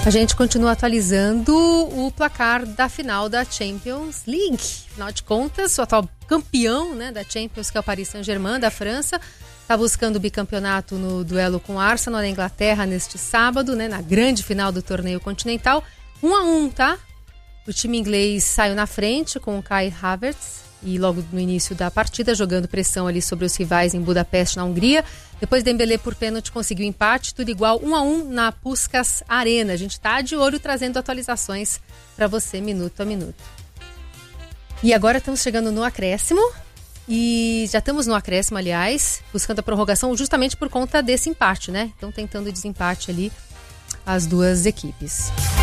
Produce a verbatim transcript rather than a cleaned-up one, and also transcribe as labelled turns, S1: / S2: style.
S1: A gente continua atualizando o placar da final da Champions League. Afinal de contas, o atual campeão, né, da Champions, que é o Paris Saint-Germain, da França, está buscando o bicampeonato no duelo com o Arsenal na Inglaterra neste sábado, né, na grande final do torneio continental. Um a um, tá? O time inglês saiu na frente com o Kai Havertz e logo no início da partida, jogando pressão ali sobre os rivais em Budapeste, na Hungria. Depois Dembélé por pênalti conseguiu empate, tudo igual, um a um na Puskás Arena. A gente está de olho trazendo atualizações para você minuto a minuto. E agora estamos chegando no acréscimo. E já estamos no acréscimo, aliás, buscando a prorrogação justamente por conta desse empate, né? Então tentando desempate ali as duas equipes.